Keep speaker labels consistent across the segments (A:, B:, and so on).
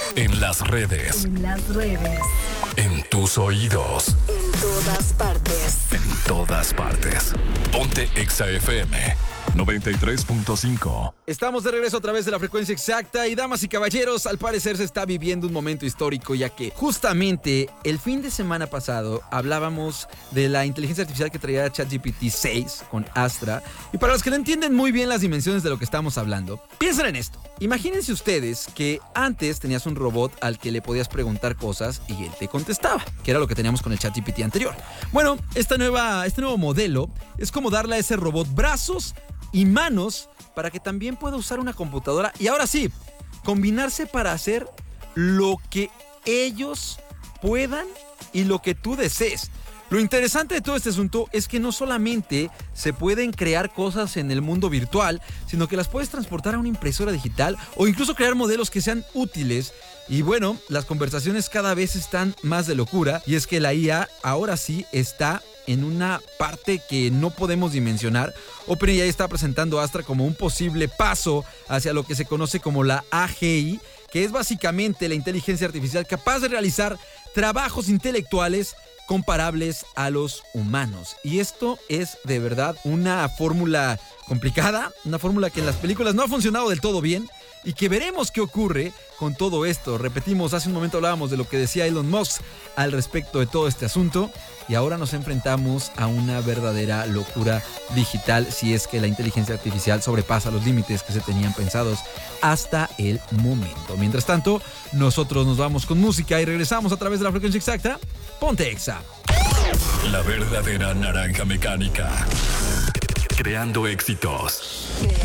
A: En las redes.
B: En las redes.
A: En tus oídos.
B: En todas partes.
A: En todas partes. Ponte Exa FM 93.5.
C: Estamos de regreso a través de la frecuencia exacta y damas y caballeros, al parecer se está viviendo un momento histórico, ya que justamente el fin de semana pasado hablábamos de la inteligencia artificial que traía ChatGPT 6 con Astra. Y para los que no entienden muy bien las dimensiones de lo que estamos hablando, piensen en esto. Imagínense ustedes que antes tenías un robot al que le podías preguntar cosas y él te contestaba, que era lo que teníamos con el ChatGPT anterior. Bueno, este nuevo modelo es como darle a ese robot brazos y manos para que también pueda usar una computadora y ahora sí, combinarse para hacer lo que ellos puedan y lo que tú desees. Lo interesante de todo este asunto es que no solamente se pueden crear cosas en el mundo virtual, sino que las puedes transportar a una impresora digital o incluso crear modelos que sean útiles. Y bueno, las conversaciones cada vez están más de locura y es que la IA ahora sí está en una parte que no podemos dimensionar. OpenAI está presentando a Astra como un posible paso hacia lo que se conoce como la AGI, que es básicamente la inteligencia artificial capaz de realizar trabajos intelectuales comparables a los humanos. Y esto es de verdad una fórmula complicada, una fórmula que en las películas no ha funcionado del todo bien y que veremos qué ocurre con todo esto. Repetimos, hace un momento hablábamos de lo que decía Elon Musk al respecto de todo este asunto y ahora nos enfrentamos a una verdadera locura digital si es que la inteligencia artificial sobrepasa los límites que se tenían pensados hasta el momento. Mientras tanto, nosotros nos vamos con música y regresamos a través de la frecuencia exacta. Ponte Exa.
A: La verdadera naranja mecánica. Creando éxitos.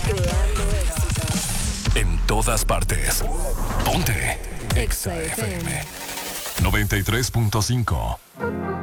A: En todas partes. Ponte Exa FM 93.5.